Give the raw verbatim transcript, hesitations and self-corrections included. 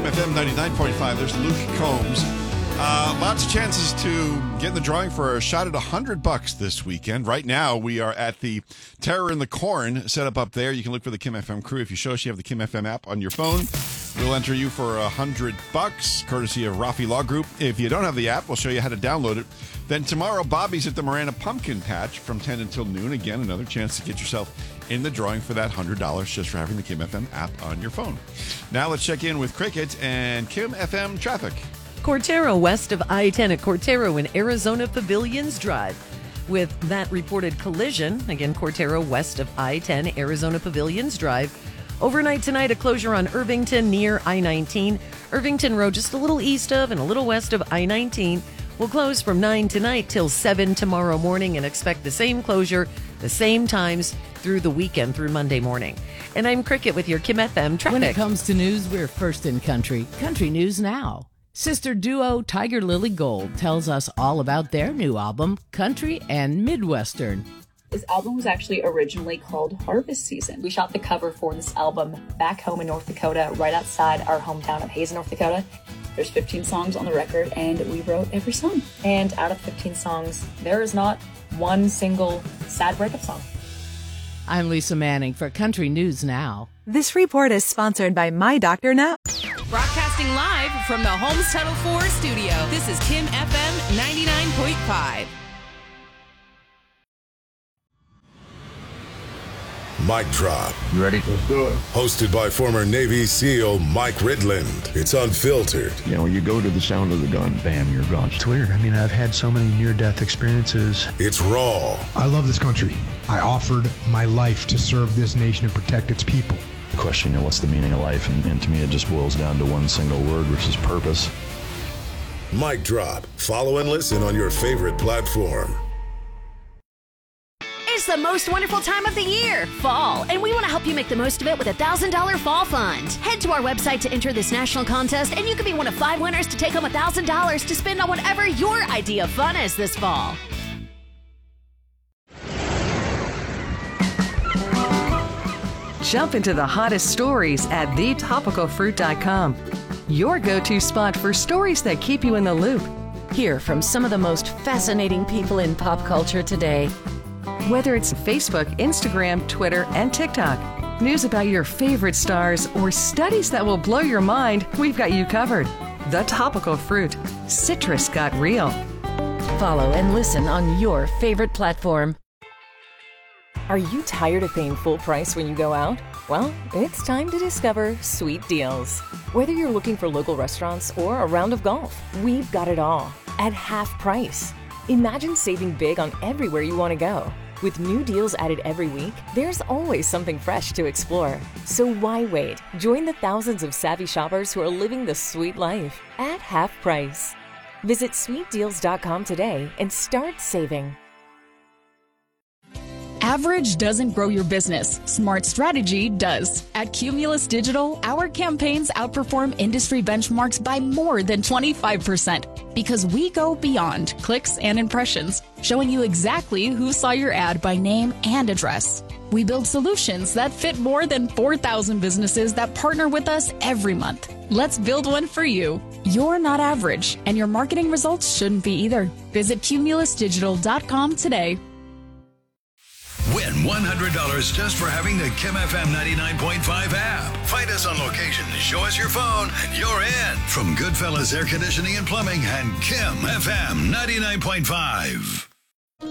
Kim F M ninety-nine point five. There's Luke Combs. Uh, lots of chances to get in the drawing for a shot at one hundred bucks this weekend. Right now, we are at the Terror in the Corn set up up there. You can look for the Kim F M crew. If you show us you have the Kim F M app on your phone, we'll enter you for one hundred bucks, courtesy of Rafi Law Group. If you don't have the app, we'll show you how to download it. Then tomorrow, Bobby's at the Marana Pumpkin Patch from ten until noon. Again, another chance to get yourself in the drawing for that one hundred dollars just for having the Kim F M app on your phone. Now let's check in with Cricket and Kim F M traffic. Cortero west of I ten at Cortero in Arizona Pavilions Drive. With that reported collision, again, Cortero west of I ten, Arizona Pavilions Drive. Overnight tonight, a closure on Irvington near I nineteen. Irvington Road just a little east of and a little west of I nineteen. Will close from nine tonight till seven tomorrow morning and expect the same closure, the same times through the weekend, through Monday morning. And I'm Cricket with your Kim F M traffic. When it comes to news, we're first in country. Country News Now. Sister duo Tiger Lily Gold tells us all about their new album, Country and Midwestern. This album was actually originally called Harvest Season. We shot the cover for this album back home in North Dakota, right outside our hometown of Hazen, North Dakota. There's fifteen songs on the record, and we wrote every song. And out of fifteen songs, there is not one single sad breakup song. I'm Lisa Manning for Country News Now. This report is sponsored by My Doctor Now. Broadcasting live from the Holmes Title four studio, this is Kim F M ninety-nine point five. Mic Drop. You ready? Let's do it. Hosted by former Navy SEAL Mike Ridland. It's unfiltered. You know, you go to the sound of the gun, bam, you're gone. It's weird. I mean, I've had so many near-death experiences. It's raw. I love this country. I offered my life to serve this nation and protect its people. Question, you know, what's the meaning of life? And, and to me, it just boils down to one single word, which is purpose. Mic Drop. Follow and listen on your favorite platform. It's the most wonderful time of the year, fall, and we want to help you make the most of it with a one thousand dollars Fall Fund. Head to our website to enter this national contest, and you could be one of five winners to take home one thousand dollars to spend on whatever your idea of fun is this fall. Jump into the hottest stories at the topical fruit dot com. Your go-to spot for stories that keep you in the loop. Hear from some of the most fascinating people in pop culture today. Whether it's Facebook, Instagram, Twitter, and TikTok, news about your favorite stars, or studies that will blow your mind, we've got you covered. The Topical Fruit. Citrus got real. Follow and listen on your favorite platform. Are you tired of paying full price when you go out? Well, it's time to discover Sweet Deals. Whether you're looking for local restaurants or a round of golf, we've got it all at half price. Imagine saving big on everywhere you want to go. With new deals added every week, there's always something fresh to explore. So why wait? Join the thousands of savvy shoppers who are living the sweet life at half price. Visit sweet deals dot com today and start saving. Average doesn't grow your business. Smart strategy does. At Cumulus Digital, our campaigns outperform industry benchmarks by more than twenty-five percent because we go beyond clicks and impressions, showing you exactly who saw your ad by name and address. We build solutions that fit more than four thousand businesses that partner with us every month. Let's build one for you. You're not average, and your marketing results shouldn't be either. Visit cumulus digital dot com today. Win one hundred dollars just for having the Kim F M ninety-nine point five app. Find us on location, show us your phone, and you're in. From Goodfellas Air Conditioning and Plumbing and Kim F M ninety-nine point five.